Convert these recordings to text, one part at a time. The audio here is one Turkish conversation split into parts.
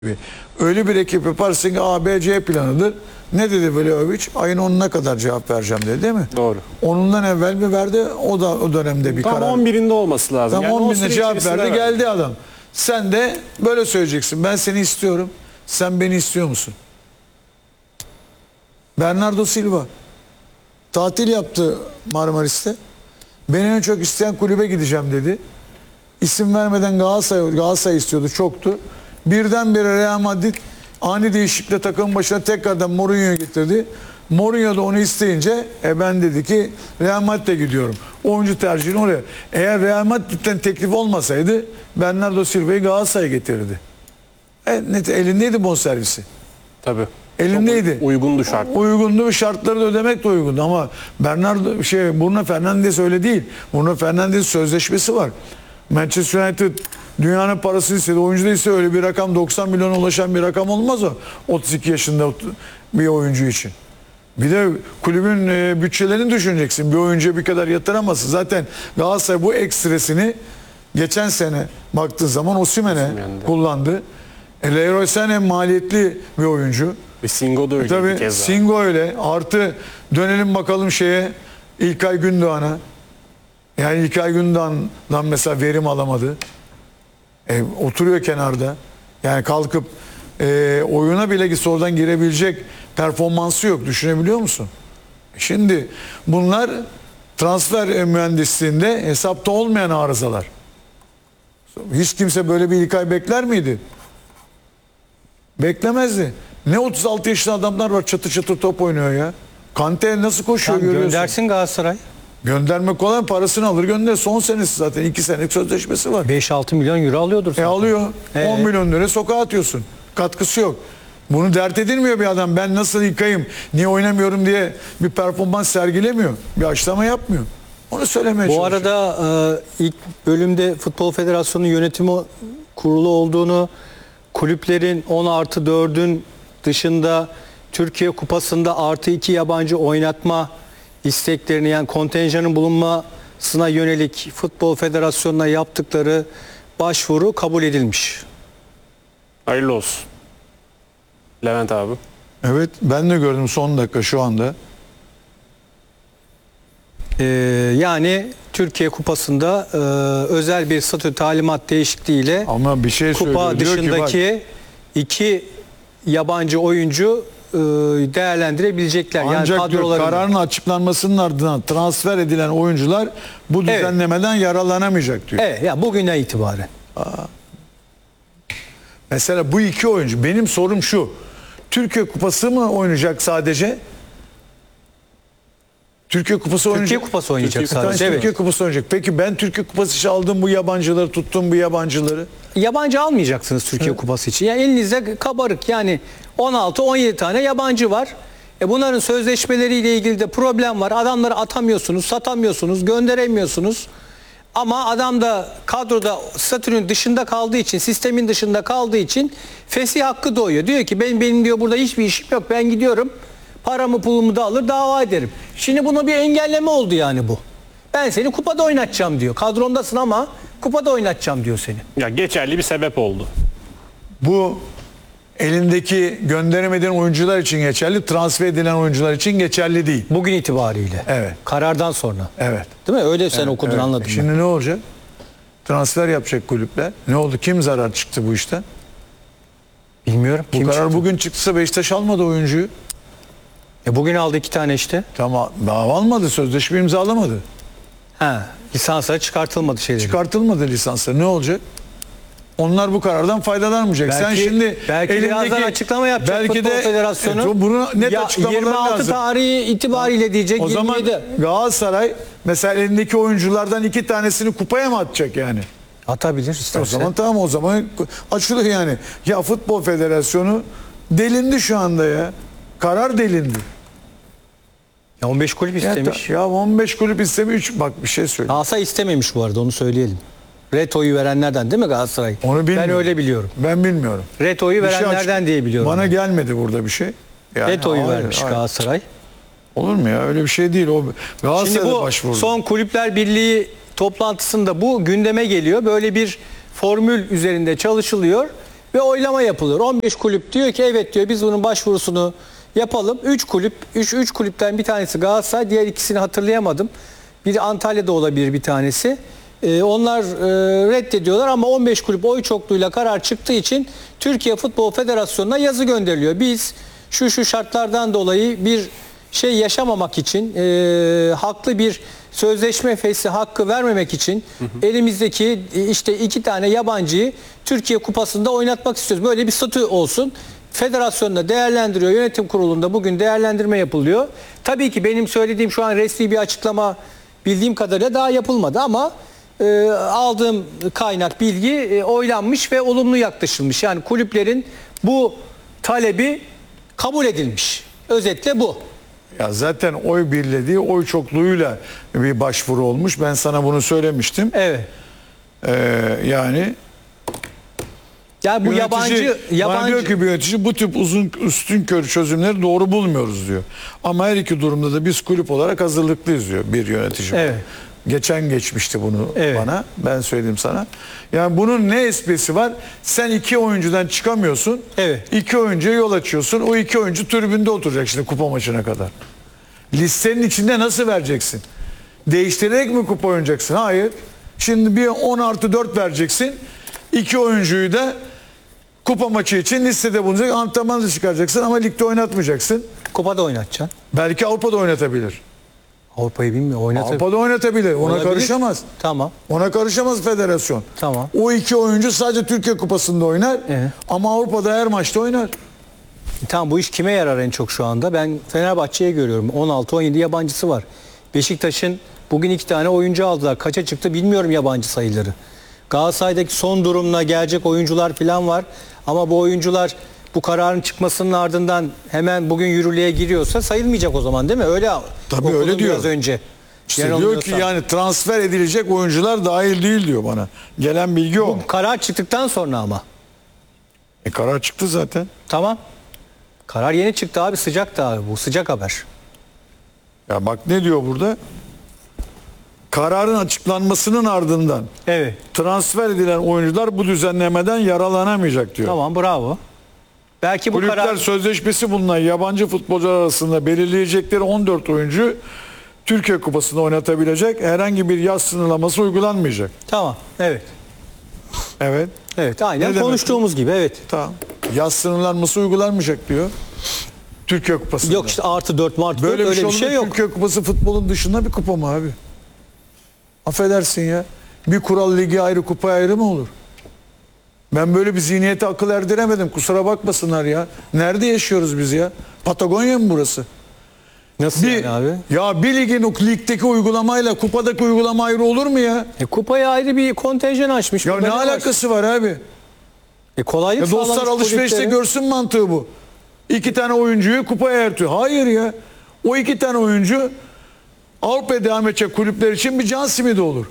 gibi. Öyle bir ekip yaparsın ki A, B, C planıdır. Ne dedi Vlahovic? Ayın 10'una kadar cevap vereceğim dedi, değil mi? Doğru. Onundan evvel mi verdi? O da o dönemde bir Tam karar. 11'inde olması lazım. Tam Yani 11'inde cevap verdi, geldi adam. Sen de böyle söyleyeceksin. Ben seni istiyorum. Sen beni istiyor musun? Bernardo Silva tatil yaptı Marmaris'te. Beni en çok isteyen kulübe gideceğim dedi. İsim vermeden Galatasaray istiyordu, çoktu. Birdenbire Real Madrid ani değişiklikle takımın başına tekrardan Mourinho'yu getirdi. Mourinho da onu isteyince ben dedi ki Real Madrid'e gidiyorum. Oyuncu tercihini oraya. Eğer Real Madrid'den teklif olmasaydı Bernardo Silva'yı Galatasaray'a getirirdi. Elindeydi bonservisi. Tabii. Elindeydi. Çok uygundu şart. Uygundu ve şartları da ödemek de uygundu ama Bruno Fernandes öyle değil. Bruno Fernandes sözleşmesi var. Manchester United dünyanın parasını istedi. Oyuncu da ise öyle bir rakam, 90 milyona ulaşan bir rakam olmaz o. 32 yaşında bir oyuncu için. Bir de kulübün bütçelerini düşüneceksin. Bir oyuncuya bir kadar yatıramazsın. Zaten Galatasaray bu ekstresini geçen sene baktığın zaman Osimhen'e kullandı. Leroy Sané maliyetli bir oyuncu. Ve Singo da öyle bir Tabii kez daha. Singo öyle. Artı dönelim bakalım İlkay Gündoğan'a. Yani İlkay Gündoğan'dan mesela verim alamadı. Oturuyor kenarda. Yani kalkıp oyuna bile gitse oradan girebilecek performansı yok. Düşünebiliyor musun? Şimdi bunlar transfer mühendisliğinde hesapta olmayan arızalar. Hiç kimse böyle bir İlkay bekler miydi? Beklemezdi. Ne 36 yaşında adamlar var, çatır çatır top oynuyor ya. Kante nasıl koşuyor görüyorsun. Göndersin Galatasaray. Göndermek kolay, parasını alır gönder. Son senesi zaten 2 senelik sözleşmesi var. 5-6 milyon euro alıyordur. Alıyor. 10 milyon lira sokağa atıyorsun. Katkısı yok. Bunu dert edilmiyor bir adam. Ben nasıl yıkayım, niye oynamıyorum diye bir performans sergilemiyor. Bir açıklama yapmıyor. Onu söylemeye Bu çalışıyor. arada ilk bölümde Futbol Federasyonu yönetimi kurulu olduğunu, kulüplerin 10+4'ün dışında Türkiye Kupası'nda +2 yabancı oynatma isteklerini, yani kontenjanın bulunmasına yönelik Futbol Federasyonu'na yaptıkları başvuru kabul edilmiş. Hayırlı olsun. Levent abi. Evet, ben de gördüm son dakika şu anda. Yani Türkiye Kupası'nda özel bir statü talimat değişikliğiyle Ama bir şey kupa söylüyor. Diyor ki bak, dışındaki 2 yabancı oyuncu değerlendirebilecekler. ancak Yani diyor, kararın açıklanmasının ardından transfer edilen oyuncular bu düzenlemeden yararlanamayacak diyor. Evet, ya bugüne itibaren. Mesela bu iki oyuncu, benim sorum şu. Türkiye Kupası mı oynayacak sadece? Türkiye Kupası Türkiye oynayacak. Kupası oynayacak Türkiye, sadece. Evet. Türkiye Kupası oynayacak. Peki ben Türkiye Kupası için aldığım bu yabancıları, tuttum bu yabancıları. Yabancı almayacaksınız Türkiye Kupası için. Yani elinizde kabarık, yani 16-17 tane yabancı var. Bunların sözleşmeleriyle ilgili de problem var. Adamları atamıyorsunuz, satamıyorsunuz, gönderemiyorsunuz. Ama adam da kadroda statünün dışında kaldığı için, sistemin dışında kaldığı için fesih hakkı doğuyor. Diyor ki benim diyor burada hiçbir işim yok, ben gidiyorum. Paramı pulumu da alır, dava ederim. Şimdi buna bir engelleme oldu yani bu. Ben seni kupada oynatacağım diyor. Kadromdasın ama kupada oynatacağım diyor seni. Ya geçerli bir sebep oldu. Bu elindeki gönderemediğin oyuncular için geçerli, transfer edilen oyuncular için geçerli değil. Bugün itibariyle. Evet. Karardan sonra. Evet. Değil mi? Öyle sen okudun, Evet. anladın mı? Şimdi ne olacak? Transfer yapacak kulüpler. Ne oldu? Kim zarar çıktı bu işten? Bilmiyorum. Bu Kim karar çıktı? bugün çıksa Beşiktaş almadı oyuncuyu. Bugün aldı 2 tane işte. Tamam, daha almadı, sözleşme imzalamadı. Lisansları çıkartılmadı şeyleri. Çıkartılmadı lisansları. Ne olacak? Onlar bu karardan faydalanmayacak. Belki, Sen şimdi belki birazdan açıklama yapacak Futbol Federasyonu. Bunu net açıklamaları 26 lazım. tarihi itibariyle diyecek. O zaman 27. Galatasaray mesela elindeki oyunculardan 2 tanesini kupaya mı atacak yani? Atabilir isterse. O zaman tamam, o zaman açılıyor yani. Ya Futbol Federasyonu delindi şu anda ya. Karar delindi. Ya 15 kulüp istemiş. Ya 15 kulüp istemiş. Bak bir şey söyleyeyim. Galatasaray istememiş bu arada, onu söyleyelim. Reto'yu verenlerden değil mi Galatasaray? Onu bilmiyorum. Ben öyle biliyorum. Ben bilmiyorum. Reto'yu Bir şey verenlerden diye biliyorum. Bana gelmedi burada bir şey. Yani Reto'yu hayır, vermiş hayır. Galatasaray. Olur mu ya? Öyle bir şey değil. O Şimdi Galatasaray'da bu başvurdu. son Kulüpler Birliği toplantısında bu gündeme geliyor. Böyle bir formül üzerinde çalışılıyor ve oylama yapılıyor. 15 kulüp diyor ki evet diyor biz bunun başvurusunu yapalım. 3 kulüpten bir tanesi Galatasaray, diğer ikisini hatırlayamadım. Biri Antalya'da olabilir bir tanesi. Onlar reddediyorlar ama 15 kulüp oy çokluğuyla karar çıktığı için Türkiye Futbol Federasyonu'na yazı gönderiliyor. Biz şu şartlardan dolayı bir şey yaşamamak için, haklı bir sözleşme fesli hakkı vermemek için elimizdeki işte 2 tane yabancıyı Türkiye Kupası'nda oynatmak istiyoruz. Böyle bir statü olsun. Federasyonda değerlendiriyor. Yönetim kurulunda bugün değerlendirme yapılıyor. Tabii ki benim söylediğim şu an resmi bir açıklama bildiğim kadarıyla daha yapılmadı ama aldığım kaynak bilgi oylanmış ve olumlu yaklaşılmış. Yani kulüplerin bu talebi kabul edilmiş. Özetle bu. Ya zaten oy birlediği oy çokluğuyla bir başvuru olmuş. Ben sana bunu söylemiştim. Evet. Yani Yani bu yönetici, bana diyor ki bir yönetici bu tip uzun üstünkörü çözümleri doğru bulmuyoruz diyor. Ama her iki durumda da biz kulüp olarak hazırlıklıyız diyor bir yönetici. Evet. Geçen geçmişti bunu Evet. bana. Ben söyleyeyim sana. Yani bunun ne esprisi var? Sen 2 oyuncudan çıkamıyorsun. Evet. 2 oyuncuya yol açıyorsun. O 2 oyuncu tribünde oturacak şimdi kupa maçına kadar. Listenin içinde nasıl vereceksin? Değiştirerek mi kupa oynayacaksın? Hayır. Şimdi bir 10+4 vereceksin. 2 oyuncuyu da kupa maçı için listede bulunacak. Antrenmanı çıkaracaksın ama ligde oynatmayacaksın. Kupada oynatacaksın. Belki Avrupa'da oynatabilir. Avrupa'yı bilmiyor. Oynatabilir. Avrupa'da oynatabilir. Ona Olabilir. karışamaz. Tamam. Ona karışamaz federasyon. Tamam. O 2 oyuncu sadece Türkiye Kupası'nda oynar. Evet. Ama Avrupa'da her maçta oynar. Tamam, bu iş kime yarar en çok şu anda? Ben Fenerbahçe'ye görüyorum. 16-17 yabancısı var. Beşiktaş'ın bugün 2 tane oyuncu aldılar. Kaça çıktı bilmiyorum yabancı sayıları. Galatasaray'daki son durumla gelecek oyuncular falan var. Ama bu oyuncular bu kararın çıkmasının ardından hemen bugün yürürlüğe giriyorsa sayılmayacak o zaman değil mi? Öyle Tabii okudum öyle diyor. biraz önce. İşte diyor ki yani transfer edilecek oyuncular dahil değil diyor bana. Gelen bilgi o. Karar çıktıktan sonra ama. Karar çıktı zaten. Tamam. Karar yeni çıktı abi, sıcak da abi, bu sıcak haber. Ya bak ne diyor burada? Kararın açıklanmasının ardından Evet. transfer edilen oyuncular bu düzenlemeden yararlanamayacak diyor. Tamam, bravo. Belki bu Kulüpler karar sözleşmesi bulunan yabancı futbolcular arasında belirleyecekleri 14 oyuncu Türkiye Kupası'nda oynatabilecek, herhangi bir yaş sınırlaması uygulanmayacak. tamam. Evet. Evet. Evet, Ne aynen demek konuştuğumuz gibi, evet. Tamam. Yaş sınırlanması uygulanmayacak diyor. Türkiye Kupası'nda. Yok işte +4 +4 Böyle öyle bir olur şey mu? yok. Türkiye Kupası futbolun dışında bir kupa mı abi? Affedersin ya. Bir kural ligi ayrı, kupa ayrı mı olur? Ben böyle bir zihniyete akıl erdiremedim. Kusura bakmasınlar ya. Nerede yaşıyoruz biz ya? Patagonya mı burası? Nasıl yani abi? Ya bir ligin o ligdeki uygulamayla kupadaki uygulama ayrı olur mu ya? Kupaya ayrı bir kontenjan açmış. Ya Burada ne var? alakası var abi? Kolaylık Ya dostlar sağlamış alışverişte kulüplere. görsün mantığı bu. 2 tane oyuncuyu kupaya ertiyor. Hayır ya. O 2 tane oyuncu Avrupa'ya devam edecek kulüpler için bir can simidi olur.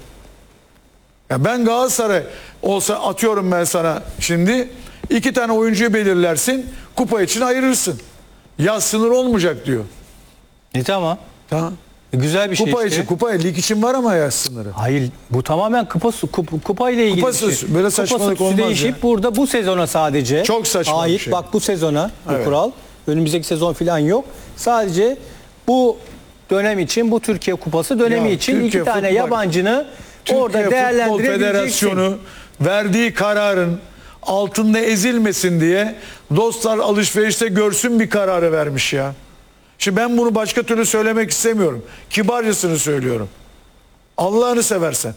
Ya ben Galatasaray olsa atıyorum ben sana şimdi 2 tane oyuncuyu belirlersin, kupa için ayırırsın. Yaş sınır olmayacak diyor. Tamam. Tamam. Güzel bir şey Kupa işte. için, kupa lig için var ama yaş sınırı. Hayır, bu tamamen kupa ile ilgili Kupasız, bir şey. böyle saçmalık Kupa statüsü olmaz değişip ya. burada bu sezona sadece Çok saçma bir ait. şey. Bak bu sezona bu Evet. kural. Önümüzdeki sezon falan yok. Sadece bu dönem için, bu Türkiye Kupası dönemi Ya, için Türkiye 2 tane Futbol- yabancını Türkiye orada Futbol değerlendirebileceksin. Federasyonu verdiği kararın altında ezilmesin diye dostlar alışverişte görsün bir kararı vermiş ya. Şimdi ben bunu başka türlü söylemek istemiyorum. Kibarcasını söylüyorum. Allah'ını seversen.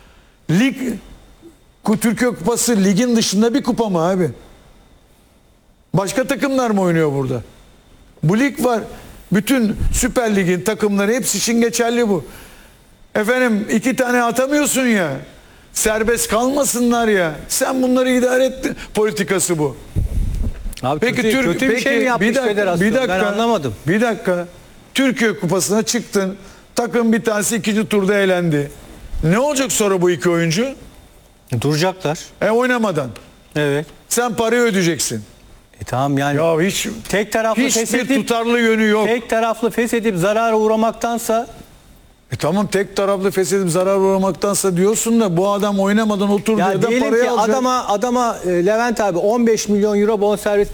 Türkiye Kupası ligin dışında bir kupa mı abi? Başka takımlar mı oynuyor burada? Bu lig var. Bütün Süper Lig'in takımları hepsi için geçerli bu. Efendim 2 tane atamıyorsun ya. Serbest kalmasınlar ya. Sen bunları idare et politikası bu. Abi Peki kötü bir şey mi yapmış federasyon? Ben anlamadım. Bir dakika. Türkiye Kupası'na çıktın. Takım bir tanesi 2. turda elendi. Ne olacak sonra bu 2 oyuncu? Duracaklar. Oynamadan. Evet. Sen parayı ödeyeceksin. Tamam yani Ya hiç tek taraflı hiçbir feshedip tutarlı yönü yok. tek taraflı feshedip zarara uğramaktansa Tamam, tek taraflı feshedip zarar uğramaktansa diyorsun da bu adam oynamadan oturduğu Ya yerden diyelim parayı ki alacak. adama Levent abi 15 milyon euro bonservis